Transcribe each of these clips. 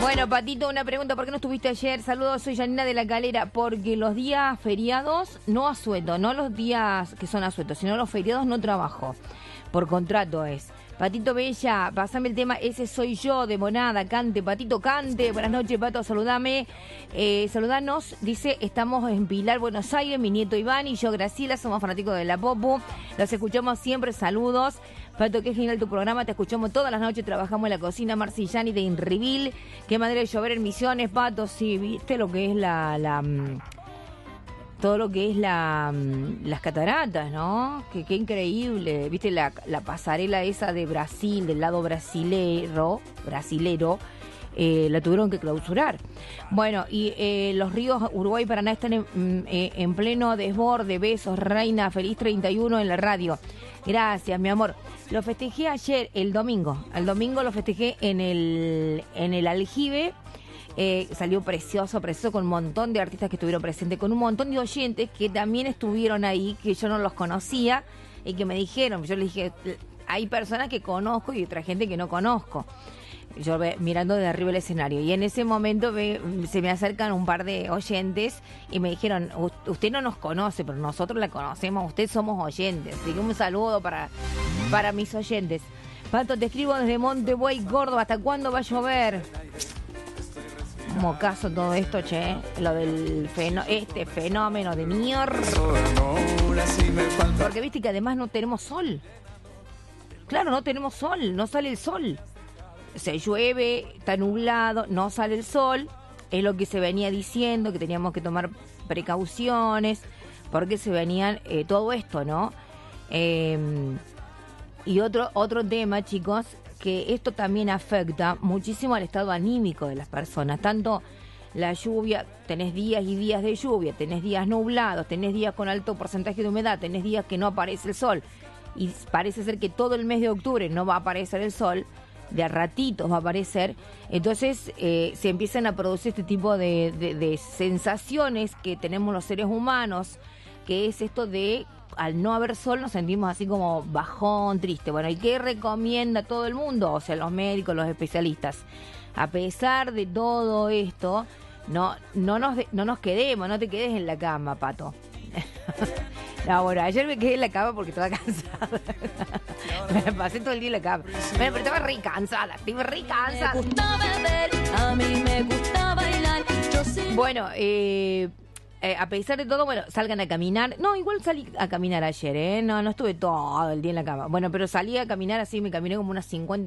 Bueno, Patito, una pregunta. ¿Por qué no estuviste ayer? Saludos, soy Janina de la Calera. Porque los días feriados no asueto, no los días que son asuetos, sino los feriados no trabajo. Por contrato es. Patito Bella, pasame el tema Ese Soy Yo de Monada, cante, Patito, cante. Buenas noches, Pato, saludame. Saludanos, dice, estamos en Pilar, Buenos Aires, mi nieto Iván y yo, Graciela, somos fanáticos de la Popu. Los escuchamos siempre, saludos. Pato, qué genial tu programa, te escuchamos todas las noches, trabajamos en la cocina, Marcillani de Inrivil. Qué manera de llover en Misiones, Pato, sí, viste lo que es todo lo que es las cataratas, ¿no? Qué increíble. ¿Viste la pasarela esa de Brasil, del lado brasilero, la tuvieron que clausurar? Bueno, y los ríos Uruguay y Paraná están en pleno desborde. Besos, Reina, feliz 31 en la radio. Gracias, mi amor. Lo festejé ayer, el domingo. El domingo lo festejé en el Aljibe. Salió precioso, con un montón de artistas que estuvieron presentes, con un montón de oyentes que también estuvieron ahí, que yo no los conocía y que me dijeron, yo les dije, hay personas que conozco y otra gente que no conozco. Yo mirando de arriba el escenario y en ese momento se me acercan un par de oyentes y me dijeron, usted no nos conoce, pero nosotros la conocemos, usted somos oyentes. Así que un saludo para mis oyentes. Pato, te escribo desde Montebuey, Córdoba, ¿hasta cuándo va a llover? Mocazo todo esto, che, lo del fenómeno de mierda. Porque viste que además no tenemos sol. Claro, no tenemos sol, no sale el sol. Se llueve, está nublado, no sale el sol. Es lo que se venía diciendo, que teníamos que tomar precauciones, porque se venían todo esto, ¿no? Y otro tema, chicos, que esto también afecta muchísimo al estado anímico de las personas. Tanto la lluvia, tenés días y días de lluvia, tenés días nublados, tenés días con alto porcentaje de humedad, tenés días que no aparece el sol. Y parece ser que todo el mes de octubre no va a aparecer el sol, de a ratitos va a aparecer. Entonces se empiezan a producir este tipo de sensaciones que tenemos los seres humanos, que es esto de, al no haber sol nos sentimos así como bajón, triste. Bueno, ¿y qué recomienda todo el mundo? O sea, los médicos, los especialistas. A pesar de todo esto, no nos quedemos, no te quedes en la cama, Pato. No, bueno, ayer me quedé en la cama porque estaba cansada. Me pasé todo el día en la cama. Pero estaba re cansada, Me gusta beber, a mí me gusta bailar. Bueno, a pesar de todo, bueno, salgan a caminar. No, igual salí a caminar ayer, ¿eh? No estuve todo el día en la cama. Bueno, pero salí a caminar así, me caminé como unas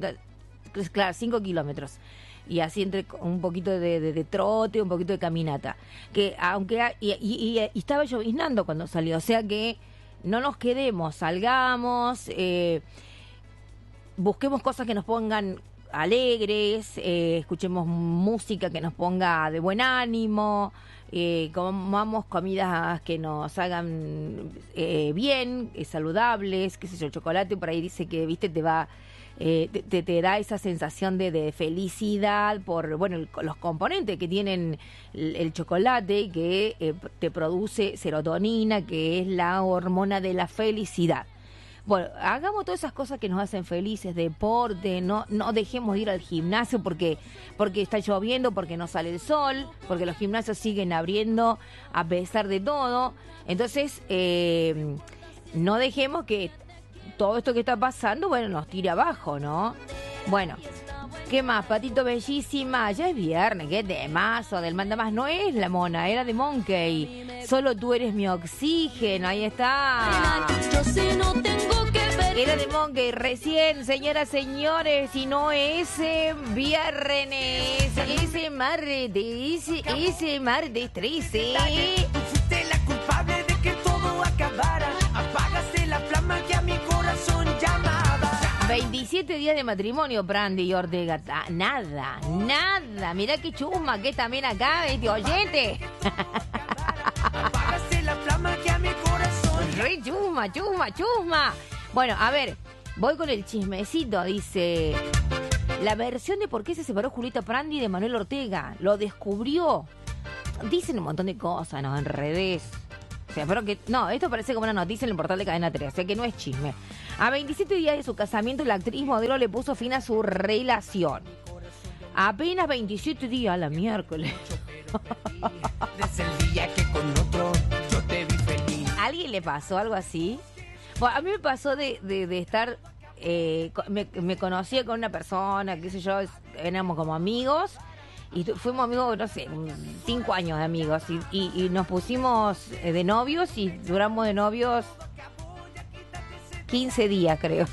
5 kilómetros. Y así entre un poquito de trote, un poquito de caminata. Que aunque y estaba lloviznando cuando salió, o sea que no nos quedemos, salgamos, busquemos cosas que nos pongan alegres, escuchemos música que nos ponga de buen ánimo, comamos comidas que nos hagan bien, saludables, qué sé yo, el chocolate por ahí dice que, viste, te va... te da esa sensación de felicidad por, bueno, los componentes que tienen el chocolate, que te produce serotonina, que es la hormona de la felicidad. Bueno, hagamos todas esas cosas que nos hacen felices, deporte, no dejemos de ir al gimnasio porque está lloviendo, porque no sale el sol, porque los gimnasios siguen abriendo a pesar de todo. Entonces, no dejemos que todo esto que está pasando, bueno, nos tire abajo, ¿no? Bueno, ¿qué más? Patito bellísima, ya es viernes, qué temazo del mandamás. No es la mona, era de Monkey. Solo tú eres mi oxígeno, ahí está. Yo sé, no tengo que ver. Era de Monkey recién, señoras, señores, y no ese viernes, ese martes 13. Fuiste la culpable de que todo acabara. Apagaste la flama que a mi corazón llamaba. 27 días de matrimonio, Brandy y Ortega. Nada. Mirá qué chusma que es también acá, ¿viste? Oyente. Apagaste la flama que a mi corazón. Re chusma. Bueno, a ver, voy con el chismecito. Dice, la versión de por qué se separó Julieta Prandi de Manuel Ortega. Lo descubrió. Dicen un montón de cosas, ¿no? En redes. O sea, pero que no, esto parece como una noticia en el portal de Cadena 3, o sea que no es chisme. A 27 días de su casamiento, la actriz modelo le puso fin a su relación. Apenas 27 días, la miércoles. Desde el día que con otro yo te vi feliz. ¿A alguien le pasó algo así? Bueno, a mí me pasó de estar... me conocía con una persona, qué sé yo, éramos como amigos... Y fuimos amigos, no sé, 5 años de amigos. Y nos pusimos de novios y duramos de novios 15 días, creo.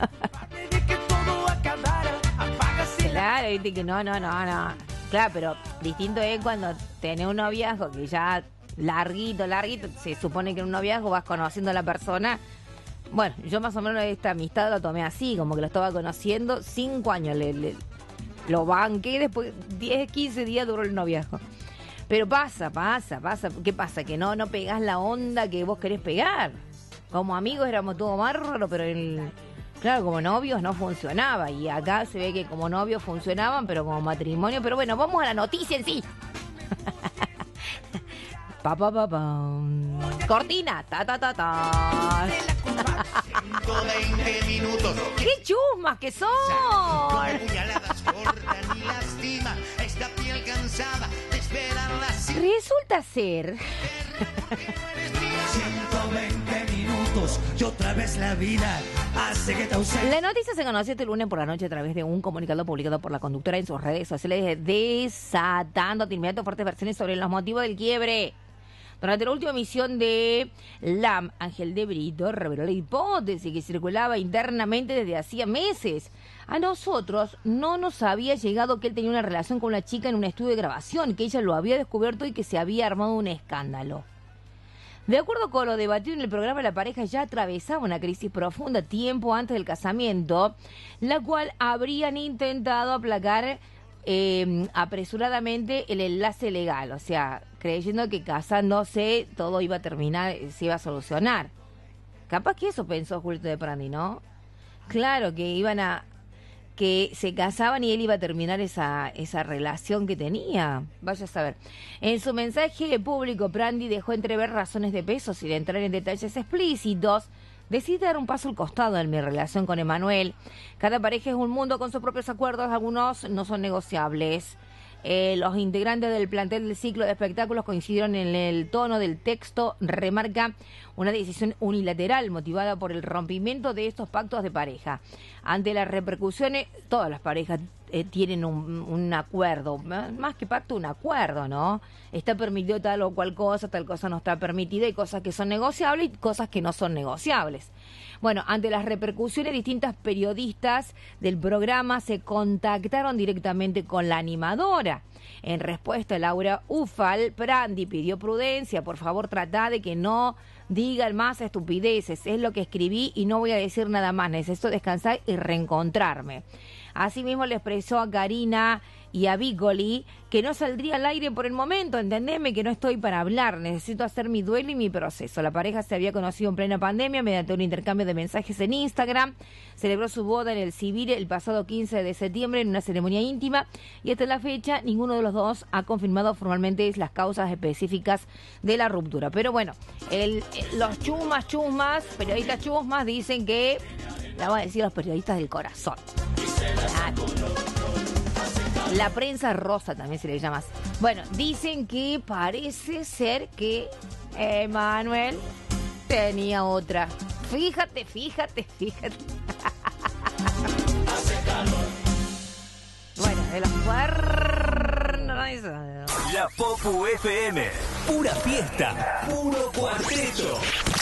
Claro, viste que no. Claro, pero distinto es cuando tenés un noviazgo que ya larguito. Se supone que en un noviazgo vas conociendo a la persona. Bueno, yo más o menos esta amistad la tomé así, como que lo estaba conociendo. 5 años lo banqué, después 10, 15 días duró el noviazgo. Pero pasa. ¿Qué pasa? Que no pegás la onda que vos querés pegar. Como amigos éramos todo bárbaro, pero claro, como novios no funcionaba. Y acá se ve que como novios funcionaban, pero como matrimonio. Pero bueno, vamos a la noticia en sí. Cortina. 120 minutos. ¡Qué chusmas que son! Con puñaladas cortan y lastiman esta piel cansada de esperar la cita. Resulta ser... 120 minutos y otra vez la vida hace que te ausentes. La noticia se conoció este lunes por la noche a través de un comunicado publicado por la conductora en sus redes sociales, desatando de inmediato fuertes versiones sobre los motivos del quiebre. Durante la última emisión de LAM, Ángel de Brito reveló la hipótesis que circulaba internamente desde hacía meses. A nosotros no nos había llegado que él tenía una relación con una chica en un estudio de grabación, que ella lo había descubierto y que se había armado un escándalo. De acuerdo con lo debatido en el programa, la pareja ya atravesaba una crisis profunda tiempo antes del casamiento, la cual habrían intentado aplacar apresuradamente el enlace legal, o sea, creyendo que casándose todo iba a terminar, se iba a solucionar. Capaz que eso pensó Julito de Prandi, ¿no? Claro, que se casaban y él iba a terminar esa relación que tenía. Vaya a saber. En su mensaje público, Prandi dejó entrever razones de peso sin entrar en detalles explícitos. Decidí dar un paso al costado en mi relación con Emanuel. Cada pareja es un mundo con sus propios acuerdos, algunos no son negociables. Los integrantes del plantel del ciclo de espectáculos coincidieron en el tono del texto, remarca una decisión unilateral motivada por el rompimiento de estos pactos de pareja. Ante las repercusiones, todas las parejas tienen un acuerdo, más que pacto, un acuerdo, ¿no? Está permitido tal o cual cosa, tal cosa no está permitida, hay cosas que son negociables y cosas que no son negociables. Bueno, ante las repercusiones, distintas periodistas del programa se contactaron directamente con la animadora. En respuesta, Laura Ufal, Prandi pidió prudencia, por favor trata de que no digan más estupideces, es lo que escribí y no voy a decir nada más, necesito descansar y reencontrarme. Asimismo le expresó a Karina y a Bicoli que no saldría al aire por el momento, entendeme que no estoy para hablar, necesito hacer mi duelo y mi proceso. La pareja se había conocido en plena pandemia mediante un intercambio de mensajes en Instagram, celebró su boda en el civil el pasado 15 de septiembre en una ceremonia íntima y hasta la fecha ninguno de los dos ha confirmado formalmente las causas específicas de la ruptura. Pero bueno, los chusmas, periodistas chusmas dicen que, la voy a decir los periodistas del corazón. La prensa rosa también se le llama así. Bueno, dicen que parece ser que Emanuel tenía otra. Fíjate. Bueno, de los cuernos. La Popu FM. Pura fiesta. Puro cuarteto.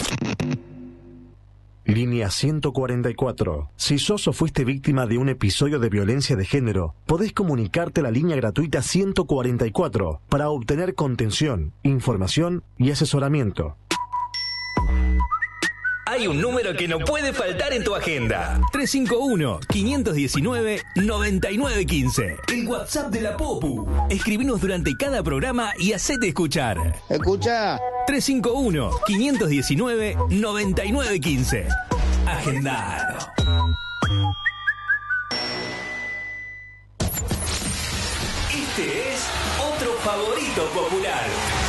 Línea 144. Si sos o fuiste víctima de un episodio de violencia de género, podés comunicarte a la línea gratuita 144 para obtener contención, información y asesoramiento. Hay un número que no puede faltar en tu agenda. 351-519-9915. El WhatsApp de la Popu. Escribinos durante cada programa y hacete escuchar. Escucha. 351-519-9915. Agendalo. Este es otro favorito popular.